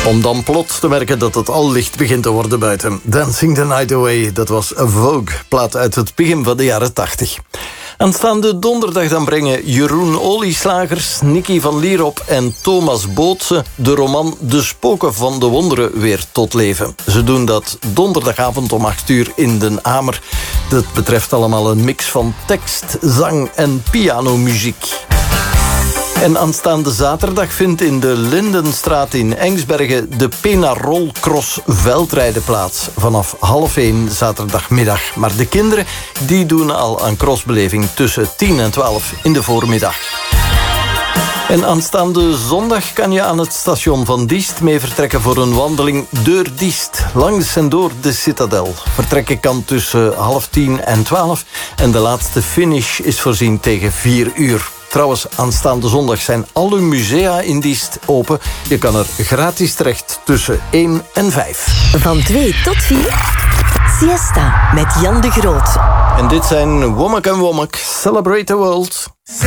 Om dan plots te merken dat het al licht begint te worden buiten. Dancing the Night Away, dat was Vogue, plaat uit het begin van de jaren 80. Aanstaande donderdag dan brengen Jeroen Olieslagers, Nicky van Lierop en Thomas Bootse de roman De Spoken van de Wonderen weer tot leven. Ze doen dat donderdagavond om 8:00 in Den Hamer. Dat betreft allemaal een mix van tekst, zang en pianomuziek. En aanstaande zaterdag vindt in de Lindenstraat in Engsbergen de Penarol Cross veldrijden plaats. Vanaf 12:30 zaterdagmiddag. Maar de kinderen die doen al aan crossbeleving tussen 10 en 12 in de voormiddag. En aanstaande zondag kan je aan het station van Diest mee vertrekken voor een wandeling door Diest, langs en door de Citadel. Vertrekken kan tussen 9:30 en 12 en de laatste finish is voorzien tegen 4:00. Trouwens, aanstaande zondag zijn alle musea in Diest open. Je kan er gratis terecht tussen 1 en 5. Van 2 tot 4, Siesta met Jan de Groot. En dit zijn Womack en Womack, Celebrate the World.